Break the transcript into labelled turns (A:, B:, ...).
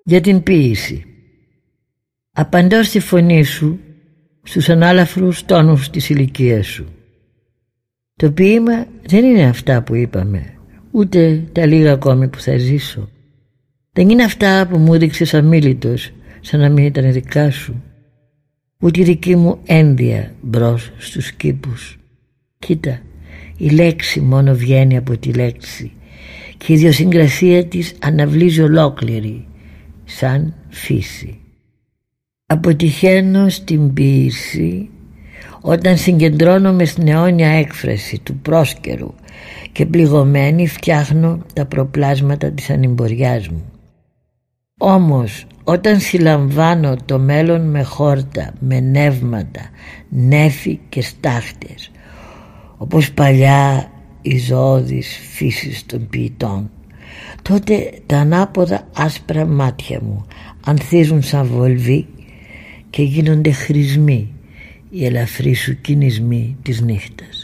A: Για την ποίηση. Απαντώ στη φωνή σου, στους ανάλαφρους τόνους της ηλικίας σου. Το ποίημα δεν είναι αυτά που είπαμε, ούτε τα λίγα ακόμη που θα ζήσω. Δεν είναι αυτά που μου έδειξες αμίλητος, σαν να μην ήταν δικά σου. Ούτε η δική μου ένδια μπρος στους κήπους. Κοίτα, η λέξη μόνο βγαίνει από τη λέξη και η ιδιοσυγκρασία της αναβλύζει ολόκληρη, σαν φύση. Αποτυχαίνω στην ποίηση όταν συγκεντρώνομαι στην αιώνια έκφραση του πρόσκαιρου και πληγωμένη φτιάχνω τα προπλάσματα της ανημποριάς μου. Όμως όταν συλλαμβάνω το μέλλον με χόρτα, με νεύματα, νέφη και στάχτες, όπως παλιά η ζώδης φύσης των ποιητών, τότε τα ανάποδα άσπρα μάτια μου ανθίζουν σαν βολβί και γίνονται χρησμοί οι ελαφροί σου κινησμοί της νύχτας.